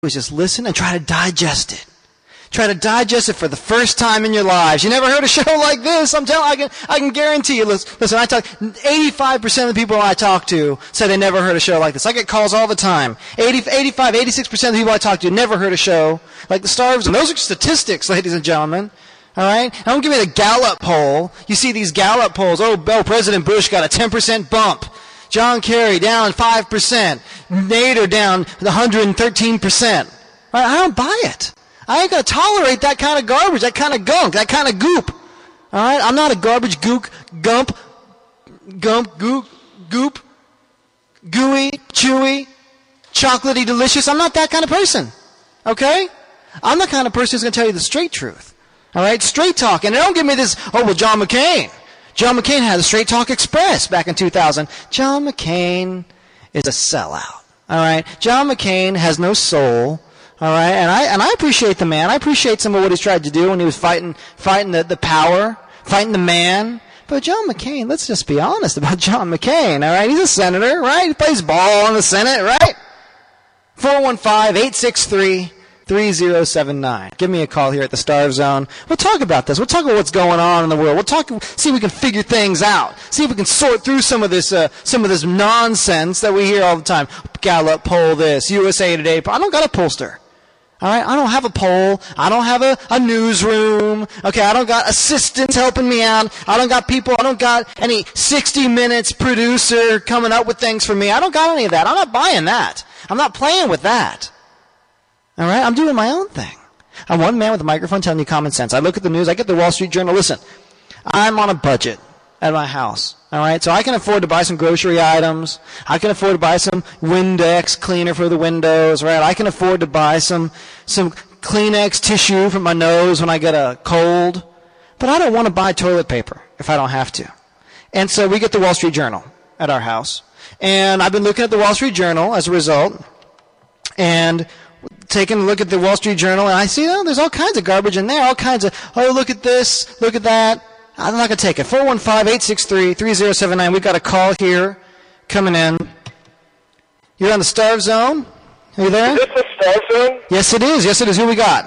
is just listen and try to digest it. Try to digest it for the first time in your lives. You never heard a show like this. I'm telling you, I can guarantee you. Listen, 85% of the people I talk to say they never heard a show like this. I get calls all the time. 85, 86% of the people I talk to never heard a show like the Stars. And those are statistics, ladies and gentlemen. All right? Now, don't give me the Gallup poll. You see these Gallup polls. Oh, President Bush got a 10% bump. John Kerry down 5%. Nader down 113%. Right? I don't buy it. I ain't going to tolerate that kind of garbage, that kind of gunk, that kind of goop. All right? I'm not a garbage gook, goop, gooey, chewy, chocolatey, delicious. I'm not that kind of person. Okay? I'm the kind of person who's going to tell you the straight truth. All right? Straight talk. And don't give me this, John McCain. John McCain had the Straight Talk Express back in 2000. John McCain is a sellout. All right? John McCain has no soul. All right, and I appreciate the man. I appreciate some of what he's tried to do when he was fighting the power, fighting the man. But John McCain, let's just be honest about John McCain. All right, he's a senator, right? He plays ball in the Senate, right? 415-863-3079. Give me a call here at the Star Zone. We'll talk about this. We'll talk about what's going on in the world. See if we can figure things out. See if we can sort through some of this nonsense that we hear all the time. Gallup poll this, USA Today. I don't got a pollster. All right, I don't have a poll. I don't have a newsroom. Okay, I don't got assistants helping me out. I don't got people. I don't got any 60 Minutes producer coming up with things for me. I don't got any of that. I'm not buying that. I'm not playing with that. All right, I'm doing my own thing. I'm one man with a microphone telling you common sense. I look at the news. I get the Wall Street Journal. Listen, I'm on a budget at my house. All right, so I can afford to buy some grocery items. I can afford to buy some Windex cleaner for the windows, right? I can afford to buy some Kleenex tissue for my nose when I get a cold. But I don't want to buy toilet paper if I don't have to. And so we get the Wall Street Journal at our house. And I've been looking at the Wall Street Journal as a result and taking a look at the Wall Street Journal, and I see, there's all kinds of garbage in there, all kinds of, look at this, look at that. I'm not going to take it. 415-863-3079. We've got a call here coming in. You're on the Star Zone. Are you there? Is this the Star Zone? Yes, it is. Yes, it is. Who we got?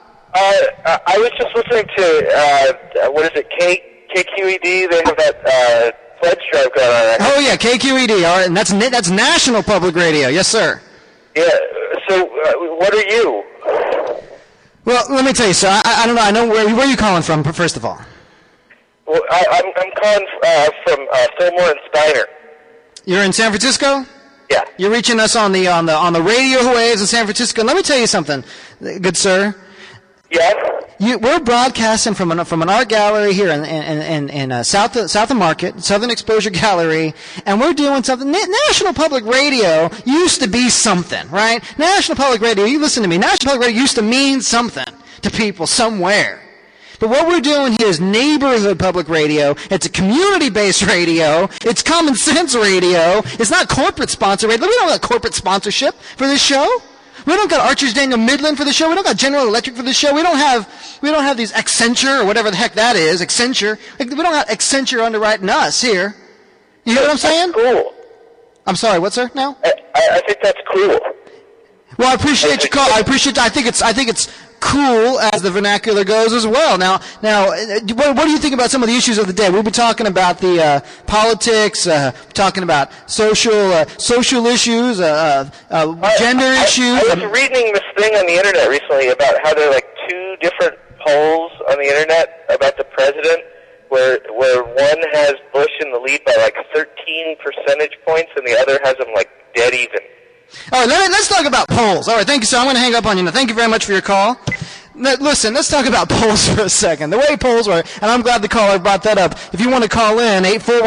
I was just listening to, what is it, KQED? They have that pledge drive going on right now. Oh, yeah, KQED. All right, and that's National Public Radio. Yes, sir. Yeah. So, what are you? Well, let me tell you, sir. I don't know. I know where are you calling from, first of all? Well, I'm calling from Fillmore and Steiner. You're in San Francisco? Yeah. You're reaching us on the radio waves in San Francisco. Let me tell you something, good sir. Yeah. We're broadcasting from an art gallery here in south of Market, Southern Exposure Gallery, and we're doing something. National Public Radio used to be something, right? National Public Radio. You listen to me. National Public Radio used to mean something to people somewhere. But what we're doing here is neighborhood public radio. It's a community-based radio. It's common sense radio. It's not corporate sponsor radio. We don't have corporate sponsorship for this show. We don't got Archer's Daniel Midland for the show. We don't got General Electric for the show. We don't have these Accenture or whatever the heck that is. Accenture. We don't have Accenture underwriting us here. You hear what I'm saying? That's cool. I'm sorry. What, sir? No. I think that's cool. Well, I appreciate your call. I think it's cool as the vernacular goes as well. Now, what do you think about some of the issues of the day? We've been talking about the politics, talking about social issues, gender issues. I was reading this thing on the internet recently about how there are like two different polls on the internet about the president, where one has Bush in the lead by like 13 percentage points, and the other has him like dead even. All right, let's talk about polls. All right, thank you, sir. I'm going to hang up on you now. Thank you very much for your call. Listen, let's talk about polls for a second. The way polls work, and I'm glad the caller brought that up. If you want to call in,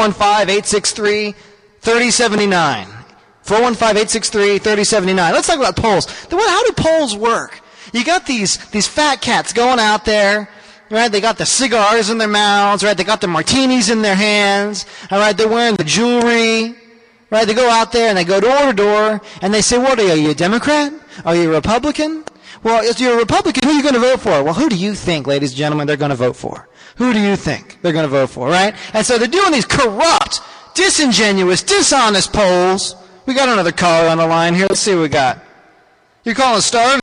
415-863-3079. 415-863-3079. Let's talk about polls. How do polls work? You got these fat cats going out there, right? They got the cigars in their mouths, right? They got the martinis in their hands, all right? They're wearing the jewelry. Right, they go out there and they go door to door and they say, what are you a Democrat? Are you a Republican? Well, if you're a Republican, who are you going to vote for? Well, who do you think, ladies and gentlemen, they're going to vote for? Who do you think they're going to vote for, right? And so they're doing these corrupt, disingenuous, dishonest polls. We got another caller on the line here. Let's see what we got. You're calling Star